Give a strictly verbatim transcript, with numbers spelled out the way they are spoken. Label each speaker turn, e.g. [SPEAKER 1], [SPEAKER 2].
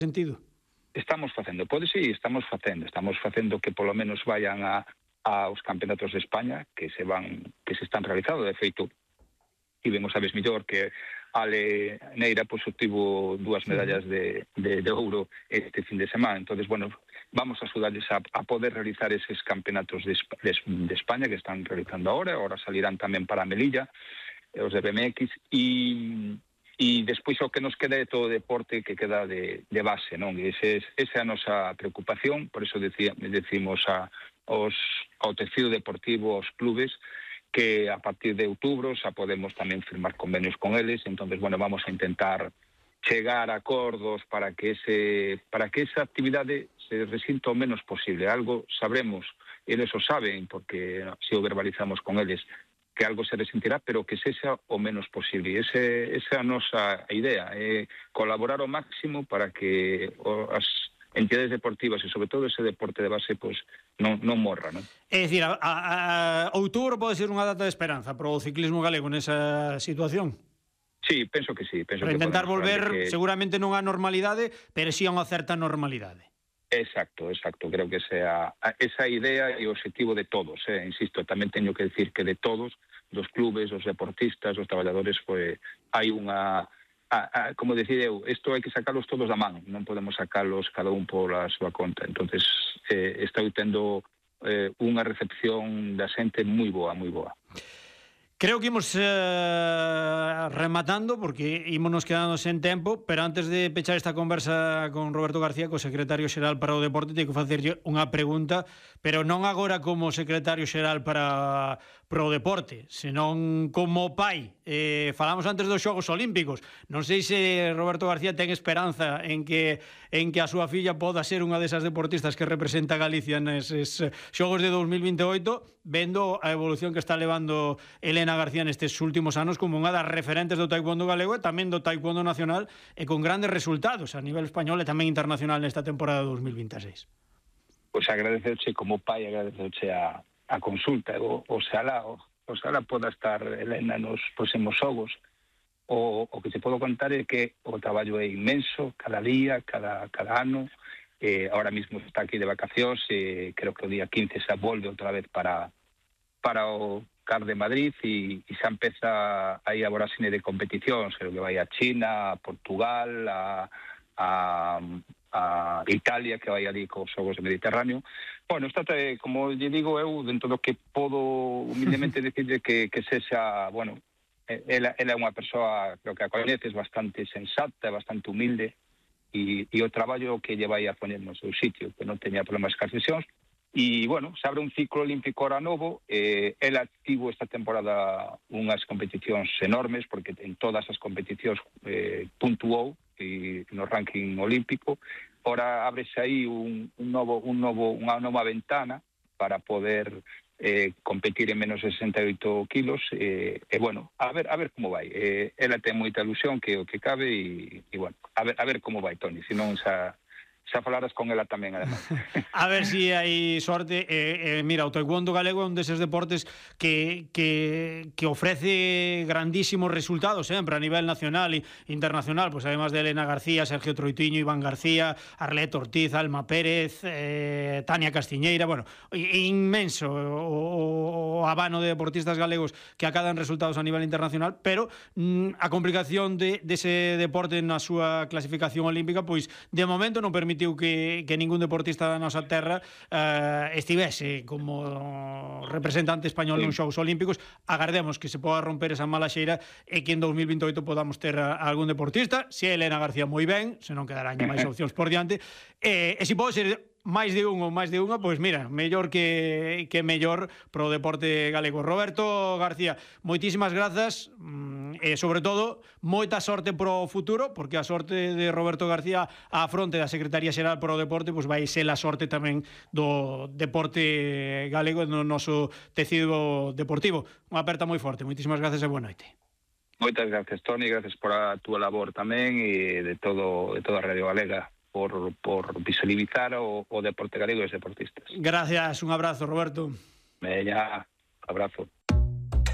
[SPEAKER 1] sentido?
[SPEAKER 2] Estamos facendo, pode si, estamos facendo, estamos facendo que polo menos vayan a, aos campeonatos de España que se van, que se están realizando, de feito, e vemos a vez mellor que Ale Neira pois obtivo dúas medallas de, de, de ouro este fin de semana, entonces, bueno, vamos a axudarles a, a poder realizar eses campeonatos de, de, de España que están realizando agora, agora salirán tamén para Melilla, os de B M X, e e despois o que nos queda é todo o deporte que queda de, de base, non? E ese, esa é a nosa preocupación, por eso decía, decimos a, aos, ao tecido deportivo, aos clubes, que a partir de outubro xa podemos tamén firmar convenios con eles, entonces, bueno, vamos a intentar chegar a acordos para que ese para que esa actividade se resinta o menos posible. Algo sabremos, eles o saben, porque se o verbalizamos con eles, que algo se resentirá, pero que sexa o menos posible. Ese, esa é a nosa idea, é colaborar ao máximo para que o, as entidades deportivas e sobre todo ese deporte de base pues, non, non morra, non?
[SPEAKER 1] É dicir, a, a, a outubro pode ser unha data de esperanza para o ciclismo galego nesa situación?
[SPEAKER 2] Sí, penso que sí. Penso
[SPEAKER 1] para
[SPEAKER 2] que
[SPEAKER 1] intentar volver
[SPEAKER 2] que...
[SPEAKER 1] seguramente non a normalidade, pero sí a unha certa normalidade.
[SPEAKER 2] Exacto, exacto, creo que sea esa idea e o objetivo de todos, eh? Insisto, tamén teño que decir que de todos, dos clubes, dos deportistas, dos traballadores, pues, hai unha, a, a, como decir eu, isto hai que sacalos todos da man, non podemos sacalos cada un pola súa conta, entonces eh, estou tendo eh, unha recepción da xente moi boa, moi boa.
[SPEAKER 1] Creo que imos eh, rematando porque ímonos quedando sen tempo, pero antes de pechar esta conversa con Roberto García, co secretario xeral para o deporte, teño que facerlle unha pregunta, pero non agora como secretario xeral para, para o deporte, senón como pai. Eh, falamos antes dos Xogos Olímpicos. Non sei se Roberto García ten esperanza en que en que a súa filla poda ser unha desas deportistas que representa a Galicia neses Xogos de dos mil vinte e oito, vendo a evolución que está levando Elena García nestes últimos anos como unha das referentes do taekwondo galego e tamén do taekwondo nacional e con grandes resultados a nivel español e tamén internacional nesta temporada dos mil vinte e seis.
[SPEAKER 2] Pois agradecerche como pai, agradecerche a, a consulta, o, o xalá, o, o xalá poda estar Elena nos próximos xogos. O, o que te podo contar é que o traballo é inmenso, cada día, cada, cada ano, eh, ahora mismo está aquí de vacacións, e eh, creo que o día quince xa volve outra vez para, para o CAR de Madrid e, e xa empeza aí a voráxine de competicións, creo que vai a China, a Portugal, a, a, a Italia, que vai ali cos Xogos do Mediterráneo. Bueno, está, como lle digo eu, dentro do que podo humildemente decirle que, que sexa, bueno, ela, ela é unha persoa, creo que a coñeces, bastante sensata, bastante humilde, e, e o traballo que lle vai a poñer no seu sitio, que non teña problemas cas lesións. E, bueno, se abre un ciclo olímpico ahora novo, eh, ela tivo esta temporada unhas competicións enormes, porque en todas as competicións eh, puntuou e, no ranking olímpico. Ahora ábrese aí un, un novo, un novo, unha nova ventana para poder eh, competir en menos de sesenta e oito kilos, e, eh, eh, bueno, a ver, a ver como vai. Eh, ela ten moita ilusión que o que cabe e, e bueno, a ver, a ver como vai, Toni, se non xa... xa falaras con ela tamén, además.
[SPEAKER 1] A ver se si hai sorte. Eh, eh, mira, o taekwondo galego é un deses deportes que, que, que ofrece grandísimos resultados sempre a nivel nacional e internacional, pues además de Elena García, Sergio Troitiño, Iván García, Arlet Ortiz, Alma Pérez, eh, Tania Castiñeira, bueno, inmenso o, o abano de deportistas galegos que acadan resultados a nivel internacional, pero mm, a complicación de, dese deporte na súa clasificación olímpica, pois de momento non permite que, que ningún deportista da nosa terra eh, estivese como representante español sí. nos Xogos Olímpicos. Agardemos que se poda romper esa mala xeira e que en dos mil vinte e oito podamos ter a, a algún deportista. Se Elena García moi ben, se non quedarán máis opcións por diante, e, e se pode ser máis de un ou máis de unha, pois mira, mellor que, que mellor pro deporte galego. Roberto García, moitísimas grazas e, sobre todo, moita sorte pro futuro, porque a sorte de Roberto García á fronte da Secretaría Xeral pro Deporte pois vai ser a sorte tamén do deporte galego no noso tecido deportivo. Unha aperta moi forte. Moitísimas grazas e boa noite.
[SPEAKER 2] Moitas gracias, Toni, gracias por a túa labor tamén e de todo de toda a Radio Galega. Por, por visibilizar o, o deporte galego e os deportistas.
[SPEAKER 1] Gracias, un abrazo, Roberto.
[SPEAKER 2] Veña, abrazo.